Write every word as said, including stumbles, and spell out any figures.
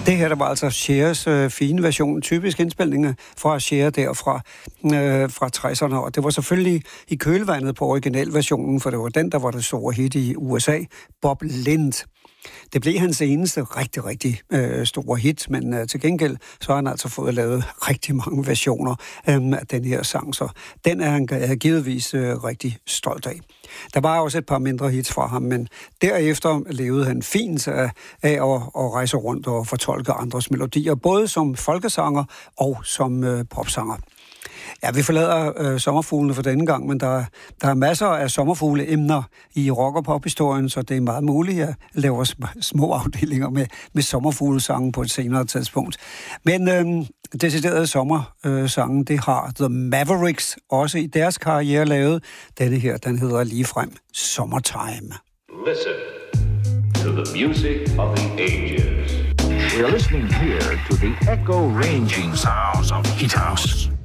Det her, der var altså Chers øh, fine version, typisk indspilninger fra Cher derfra øh, fra tresserne, og det var selvfølgelig i kølvandet på originalversionen, for det var den, der var det store hit i U S A, Bob Lind. Det blev hans eneste rigtig, rigtig øh, store hit, men øh, til gengæld så har han altså fået lavet rigtig mange versioner øh, af den her sang, så den er han øh, givetvis øh, rigtig stolt af. Der var også et par mindre hits fra ham, men derefter levede han fint af, af at, at rejse rundt og fortolke andres melodier, både som folkesanger og som øh, popsanger. Ja, vi forlader øh, sommerfuglene for denne gang, men der, der er masser af sommerfugleemner i rock- og pophistorien, så det er meget muligt at lave små afdelinger med, med sommerfuglesangen på et senere tidspunkt. Men øh, deciderede sommersangen, det har The Mavericks også i deres karriere lavet. Denne her, den hedder ligefrem Summertime. Listen to the music of the ages. We are listening here to the echo-ranging sounds of Heat House.